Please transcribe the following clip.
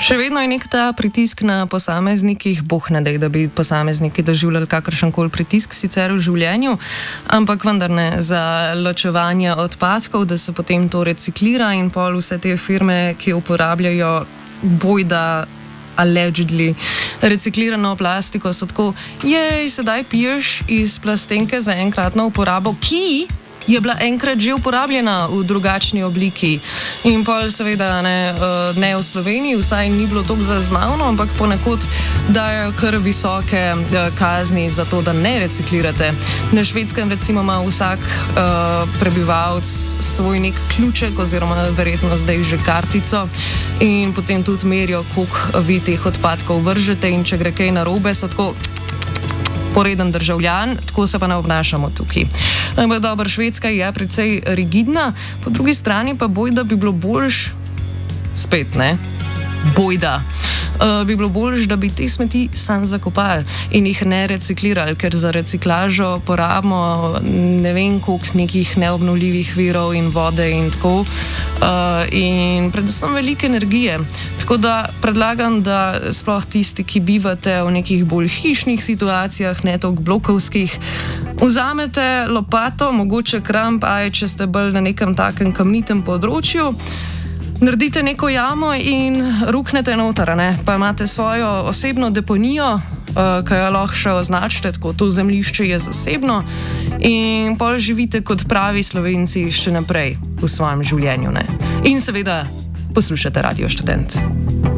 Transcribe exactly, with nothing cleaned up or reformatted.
Še vedno je nek ta pritisk na posameznikih, boh ne dej, da bi posamezniki doživljali kakršenkoli pritisk sicer v življenju, ampak vendar ne za ločevanje odpadkov, da se potem to reciklira in pol vse te firme, ki uporabljajo bojda allegedly reciklirano plastiko, so tako, jej, sedaj piješ iz plastenke za enkratno uporabo, ki je bila enkrat že uporabljena v drugačni obliki. In pol seveda ne, ne v Sloveniji, vsaj ni bilo toliko zaznavno, ampak ponekod dajo kar visoke kazni za to, da ne reciklirate. Na Švedskem recimo ima vsak uh, prebivalc svoj nek ključek oziroma verjetno zdaj že kartico in potem tudi merijo, koliko vi teh odpadkov vržete in če gre kaj narobe, so tako poreden državljan, tako se pa ne obnašamo tukaj. Ampak dobro, Švedska je precej rigidna, po drugi strani pa bojda bi bilo boljš, spet ne, bojda, uh, bi bilo boljš, da bi te smeti sam zakopali in jih ne reciklirali, ker za reciklažo porabimo ne vem koliko nekih neobnovljivih virov in vode in tako uh, in predvsem velike energije. Tako da predlagam, da sploh tisti, ki bivate v nekih bolj hišnih situacijah, ne toliko blokovskih, vzamete lopato, mogoče kramp, aj če ste bolj na nekem takem kamnitem področju, naredite neko jamo in ruknete noter, ne? Pa imate svojo osebno deponijo, uh, ki jo lahko še označite, tako to zemljišče je zasebno in pol živite kot pravi Slovenci še naprej v svojem življenju, ne? In seveda poslušate Radio Študent.